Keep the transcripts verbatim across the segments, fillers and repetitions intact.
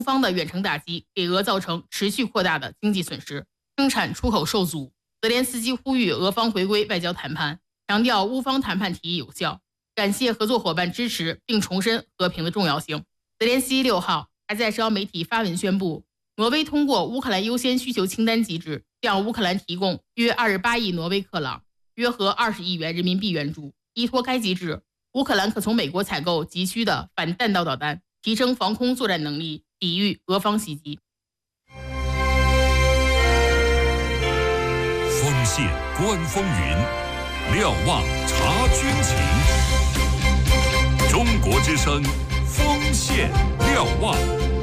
方的远程打击给俄造成持续扩大的经济损失，生产出口受阻。泽连斯基呼吁俄方回归外交谈判，强调乌方谈判提议有效，感谢合作伙伴支持，并重申和平的重要性。泽连斯基六号还在社交媒体发文宣布，挪威通过乌克兰优先需求清单机制，向乌克兰提供约二十八亿挪威克朗，约合二十亿元人民币援助。依托该机制，乌克兰可从美国采购急需的反弹道导弹，提升防空作战能力，抵御俄方袭击。 锋线观风云，瞭望察军情。中国之声，锋线瞭望。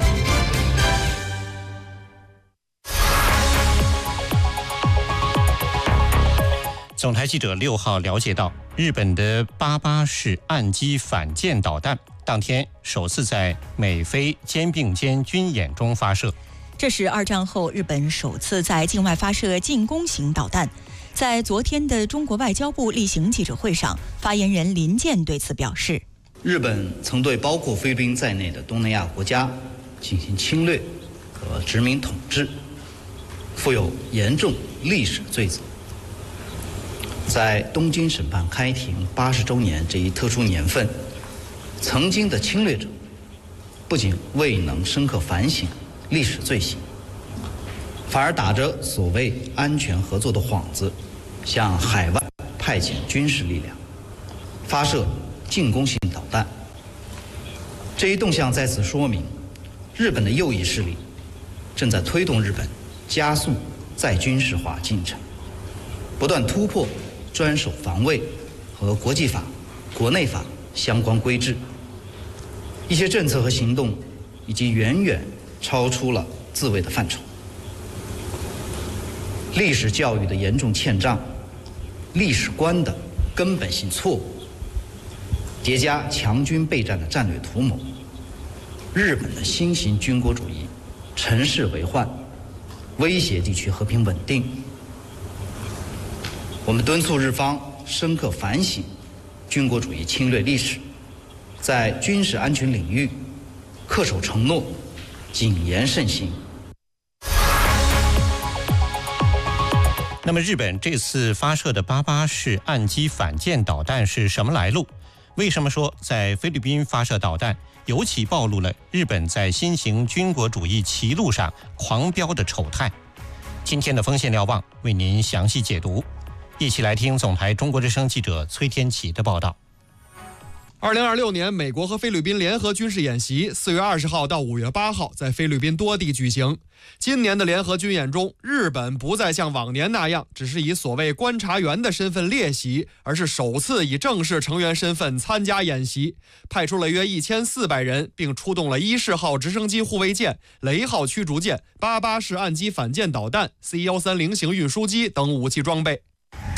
总台记者六号了解到，日本的八八式岸基反舰导弹当天首次在美菲肩并肩军演中发射。 这是二战后日本首次在境外发射进攻型导弹。在昨天的中国外交部例行记者会上，发言人林健对此表示， 日本曾对包括菲律宾在内的东南亚国家进行侵略和殖民统治，负有严重历史罪责。在东京审判开庭八十周年这一特殊年份，曾经的侵略者不仅未能深刻反省历史罪行，反而打着所谓安全合作的幌子，向海外派遣军事力量，发射进攻性导弹。这一动向在此说明，日本的右翼势力正在推动日本加速再军事化进程，不断突破专守防卫和国际法、国内法相关规制，一些政策和行动已经远远超出了自卫的范畴。历史教育的严重欠账，历史观的根本性错误，叠加强军备战的战略图谋，日本的新型军国主义乘势为患，威胁地区和平稳定。我们敦促日方深刻反省军国主义侵略历史，在军事安全领域恪守承诺，谨言慎行。 那么日本这次发射的八八式岸基反舰导弹是什么来路？为什么说在菲律宾发射导弹尤其暴露了日本在新型军国主义歧路上狂飙的丑态？今天的锋线瞭望为您详细解读，一起来听总台中国之声记者崔天启的报道。 二零二六年美国和菲律宾联合军事演习四月二十号到五月八号在菲律宾多地举行。今年的联合军演中，日本不再像往年那样只是以所谓观察员的身份列席，而是首次以正式成员身份参加演习，派出了约一千四百人，并出动了伊式号直升机护卫舰、雷号驱逐舰、八八式岸基反舰导弹、C 一三零型运输机等武器装备。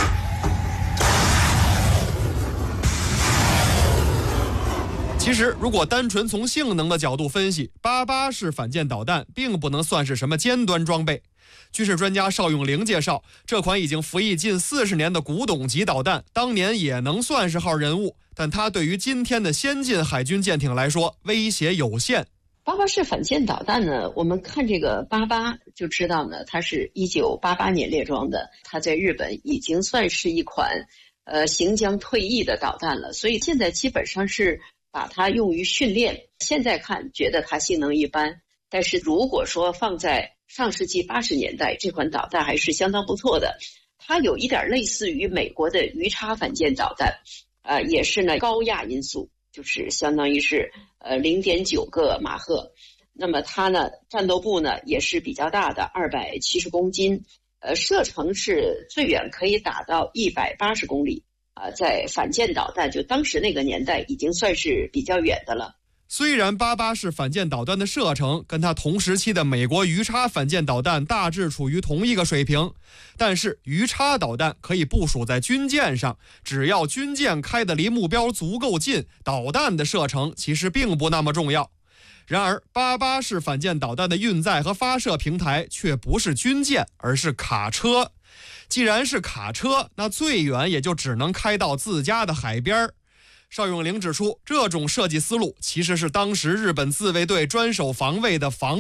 其实，如果单纯从性能的角度分析，八八式反舰导弹并不能算是什么尖端装备。军事专家邵永龄介绍，这款已经服役近四十年的古董级导弹，当年也能算是号人物，但它对于今天的先进海军舰艇来说，威胁有限。 八八式反舰导弹呢，我们看这个八八就知道呢，它是一九八八年列装的，它在日本已经算是一款呃行将退役的导弹了，所以现在基本上是把它用于训练。现在看觉得它性能一般，但是如果说放在上世纪八十年代，这款导弹还是相当不错的。它有一点类似于美国的鱼叉反舰导弹，呃，也是呢高压音速，就是相当于是呃 零点九 个马赫。那么它呢战斗部呢也是比较大的，二百七十公斤，呃，射程是最远可以打到一百八十公里。呃，在反舰导弹就当时那个年代已经算是比较远的了。 虽然八八式反舰导弹的射程跟它同时期的美国鱼叉反舰导弹大致处于同一个水平，但是鱼叉导弹可以部署在军舰上，只要军舰开得离目标足够近，导弹的射程其实并不那么重要。然而八八式反舰导弹的运载和发射平台却不是军舰，而是卡车。既然是卡车，那最远也就只能开到自家的海边。 邵永龄指出，这种设计思路其实是当时日本自卫队专守防卫的防